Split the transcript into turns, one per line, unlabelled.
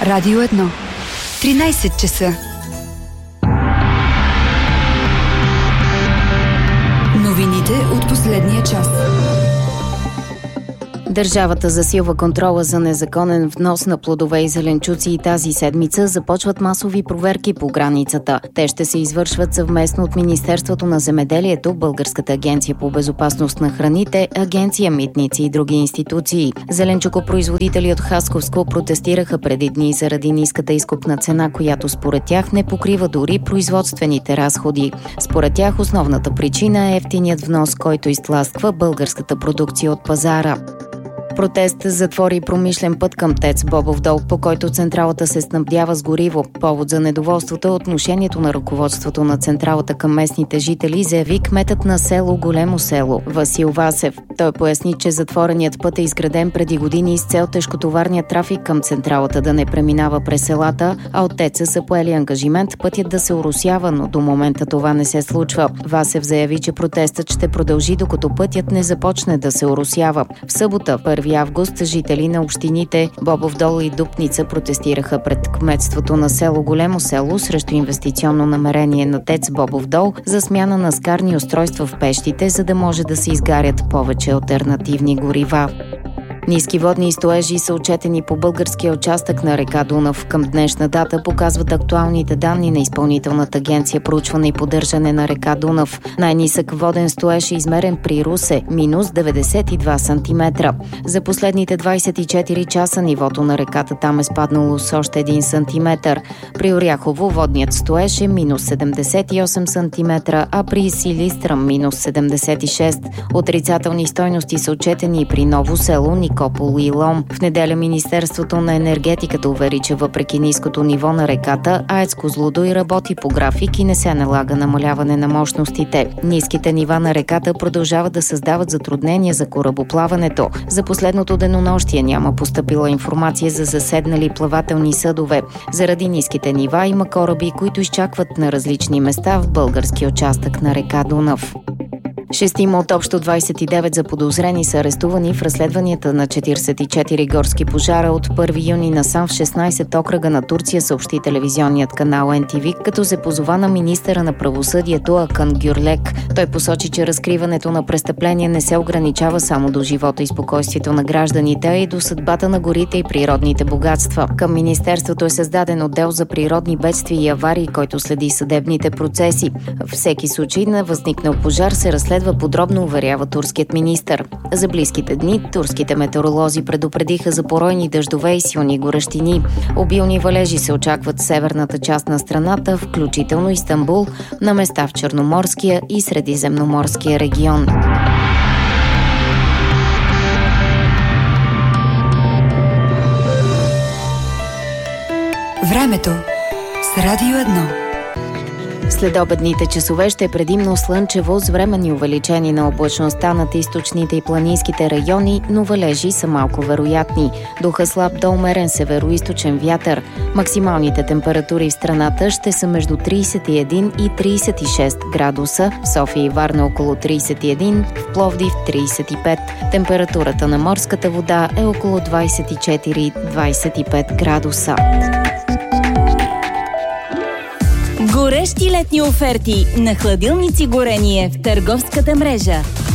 Радио 1. 13 часа. Новините от последния час.
Държавата засилва контрола за незаконен внос на плодове и зеленчуци и тази седмица започват масови проверки по границата. Те ще се извършват съвместно от Министерството на земеделието, Българската агенция по безопасност на храните, Агенция Митници и други институции. Зеленчукопроизводители от Хасковско протестираха преди дни заради ниската изкупна цена, която според тях не покрива дори производствените разходи. Според тях основната причина е евтиният внос, който изтласква българската продукция от пазара. Протест затвори промишлен път към ТЕЦ Бобов дол, по който централата се снабдява с гориво. Повод за недоволството е отношението на ръководството на централата към местните жители, заяви кметът на село Големо село Васил Васев. Той поясни, че затвореният път е изграден преди години с цел тежкотоварният трафик към централата да не преминава през селата, а от ТЕЦ са поели ангажимент пътят да се оросява, но до момента това не се случва. Васев заяви, че протестът ще продължи, докато пътят не започне да се оросява. В събота, 1 август, жители на общините Бобов дол и Дупница протестираха пред кметството на село Големо село срещу инвестиционно намерение на ТЕЦ Бобов дол за смяна на скарни устройства в пещите, за да може да се изгарят повече алтернативни горива. Ниски водни строежи са отчетени по българския участък на река Дунав. Към днешна дата показват актуалните данни на Изпълнителната агенция проучване и поддържане на река Дунав. Най-нисък воден строеж е измерен при Русе – минус 92 см. За последните 24 часа нивото на реката там е спаднало с още 1 см. При Оряхово водният строеж е минус 78 см, а при Силистра минус 76. Отрицателни стойности са отчетени и при Ново село, Никопол и Лом. В неделя Министерството на енергетиката увери, че въпреки ниското ниво на реката, АЕЦ Козлодуй работи по график и не се налага намаляване на мощностите. Ниските нива на реката продължават да създават затруднения за корабоплаването. За последното денонощие няма постъпила информация за заседнали плавателни съдове. Заради ниските нива има кораби, които изчакват на различни места в българския участък на река Дунав. 6 от общо 29 заподозрени са арестувани в разследванията на 44 горски пожара от 1 юни насам в 16 окръга на Турция, съобщи телевизионният канал NTV, като се позова на министъра на правосъдието Акан Гюрлек. Той посочи, че разкриването на престъпления не се ограничава само до живота и спокойствието на гражданите, а и до съдбата на горите и природните богатства. Към министерството е създаден отдел за природни бедствия и аварии, който следи съдебните процеси. В всеки случай на възникнал пожар се разследва подробно, уверява турският министър. За близките дни турските метеоролози предупредиха за поройни дъждове и силни горещини. Обилни валежи се очакват в северната част на страната, включително Истанбул, на места в Черноморския и Средиземноморския регион.
Времето с Радио 1.
Следобедните часове ще е предимно слънчево с временни увеличени на облачността над източните и планинските райони, но валежи са малко вероятни. Духа слаб до умерен североизточен вятър. Максималните температури в страната ще са между 31 и 36 градуса, в София и Варна около 31, в Пловдив 35. Температурата на морската вода е около 24-25 градуса.
Горещи летни оферти на хладилници горение в търговската мрежа.